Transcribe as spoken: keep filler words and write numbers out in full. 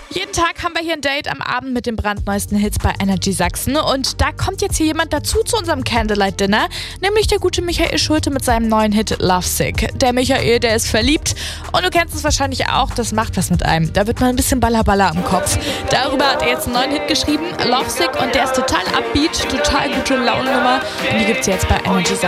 Jeden Tag haben wir hier ein Date am Abend mit den brandneuesten Hits bei Energy Sachsen. Und da kommt jetzt hier jemand dazu zu unserem Candlelight Dinner, nämlich der gute Michael Schulte mit seinem neuen Hit Lovesick. Der Michael, der ist verliebt und du kennst es wahrscheinlich auch, das macht was mit einem. Da wird man ein bisschen Balla-Balla am Kopf. Darüber hat er jetzt einen neuen Hit geschrieben, Lovesick, und der ist total upbeat, total gute Launennummer, und die gibt's jetzt bei Energy Sachsen.